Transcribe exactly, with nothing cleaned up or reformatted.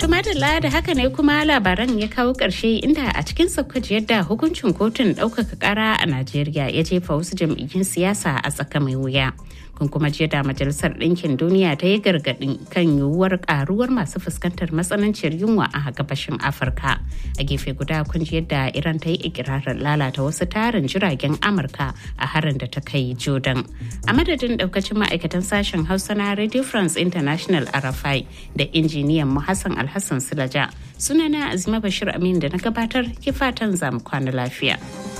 Tumadala da haka ne kuma labaran ya kawo ƙarshe inda a cikin saukaci yadda hukuncin kotun ɗaukaka ƙara a Najeriya ya jefa wasu jam'iyyun siyasa a tsaka mai wuya. Kun kuma jiya da Majalisar Ɗinkin Duniya ta yi gargaɗin kan yiwuwar ƙaruwar masu fuskantar matsananciyar yunwa a gabashin Afirka. A gefe guda kun ji yadda Iran ta yi ikirarin lalata wasu tarin jiragen Amurka a harin da ta kai Jordan. A madadin ɗaukacin ma'aikatan sashen Hausa na Radio France International R F I da injiniyan mu Hassan Alhassan Silaja. Sunana Azima Bashir Amin da na gabatar ke fatan zamu kwana lafiya.